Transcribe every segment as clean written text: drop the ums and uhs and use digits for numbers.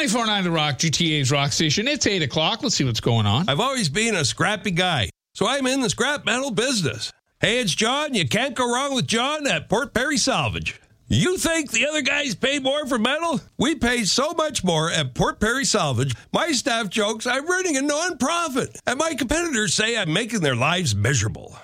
94.9 The Rock, GTA's Rock Station. It's 8 o'clock. Let's see what's going on. I've always been a scrappy guy, so I'm in the scrap metal business. Hey, it's John. You can't go wrong with John at Port Perry Salvage. You think the other guys pay more for metal? We pay so much more at Port Perry Salvage. My staff jokes I'm running a non-profit, and my competitors say I'm making their lives miserable.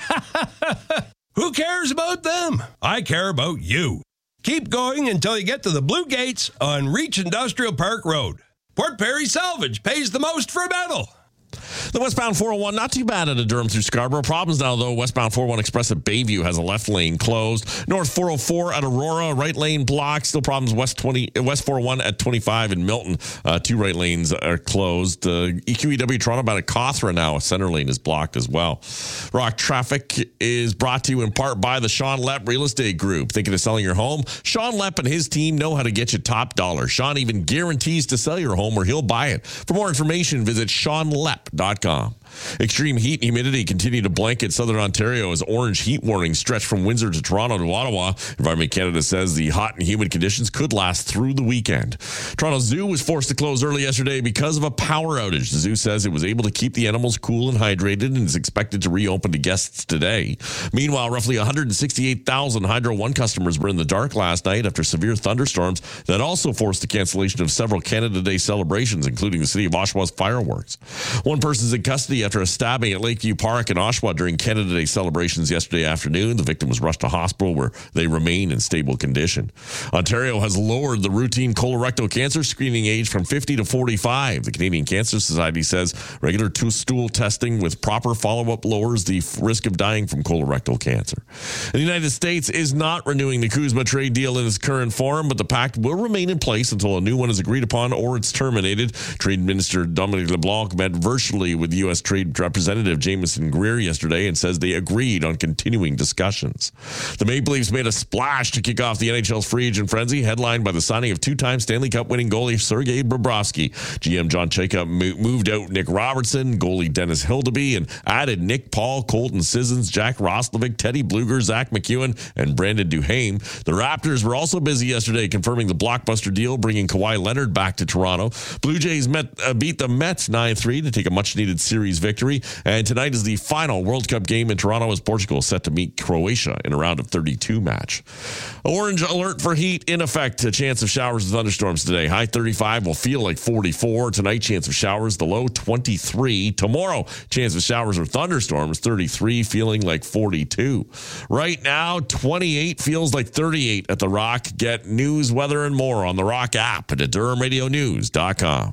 Who cares about them? I care about you. Keep going until you get to the Blue Gates on Reach Industrial Park Road. Port Perry Salvage pays the most for metal. The westbound 401, not too bad at a Durham through Scarborough. Problems now, though. Westbound 401 Express at Bayview has a left lane closed. North 404 at Aurora, right lane blocked. Still problems West 401 at 25 in Milton. 2 right lanes are closed. EQEW Toronto about at Cawthra now. A center lane is blocked as well. Rock Traffic is brought to you in part by the Sean Lepp Real Estate Group. Thinking of selling your home? Sean Lepp and his team know how to get you top dollar. Sean even guarantees to sell your home or he'll buy it. For more information, visit SeanLepp.com. Extreme heat and humidity continue to blanket southern Ontario as orange heat warnings stretch from Windsor to Toronto to Ottawa. Environment Canada says the hot and humid conditions could last through the weekend. Toronto Zoo was forced to close early yesterday because of a power outage. The zoo says it was able to keep the animals cool and hydrated and is expected to reopen to guests today. Meanwhile, roughly 168,000 Hydro One customers were in the dark last night after severe thunderstorms that also forced the cancellation of several Canada Day celebrations, including the city of Oshawa's fireworks. One person's in custody after a stabbing at Lakeview Park in Oshawa during Canada Day celebrations yesterday afternoon. The victim was rushed to hospital where they remain in stable condition. Ontario has lowered the routine colorectal cancer screening age from 50 to 45. The Canadian Cancer Society says regular stool testing with proper follow-up lowers the risk of dying from colorectal cancer. The United States is not renewing the Kuzma trade deal in its current form, but the pact will remain in place until a new one is agreed upon or it's terminated. Trade Minister Dominic LeBlanc met virtually with U.S. Trade Representative Jameson Greer yesterday and says they agreed on continuing discussions. The Maple Leafs made a splash to kick off the NHL's free agent frenzy, headlined by the signing of 2-time Stanley Cup winning goalie Sergei Bobrovsky. GM John Chayka moved out Nick Robertson, goalie Dennis Hildeby, and added Nick Paul, Colton Sissons, Jack Roslovic, Teddy Bluger, Zach McEwen, and Brandon Duhaime. The Raptors were also busy yesterday confirming the blockbuster deal, bringing Kawhi Leonard back to Toronto. Blue Jays beat the Mets 9-3 to take a much-needed series victory. And tonight is the final World Cup game in Toronto as Portugal is set to meet Croatia in a round of 32 match. Orange alert for heat in effect. A chance of showers and thunderstorms today. High 35 will feel like 44. Tonight, chance of showers, the low 23. Tomorrow, chance of showers or thunderstorms, 33, feeling like 42. Right now, 28 feels like 38 at The Rock. Get news, weather, and more on The Rock app at DurhamRadioNews.com.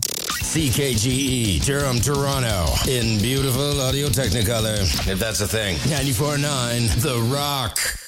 CKGE, Durham, Toronto, in beautiful Audio Technicolor, if that's a thing. 94.9 The Rock.